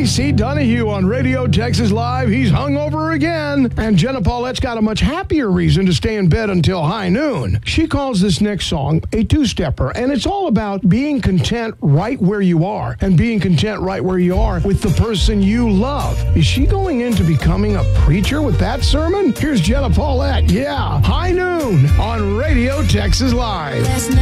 Tracy Donahue on Radio Texas Live. He's hungover again. And Jenna Paulette's got a much happier reason to stay in bed until high noon. She calls this next song a two-stepper, and it's all about being content right where you are and being content right where you are with the person you love. Is she going into becoming a preacher with that sermon? Here's Jenna Paulette. Yeah, high noon on Radio Texas Live.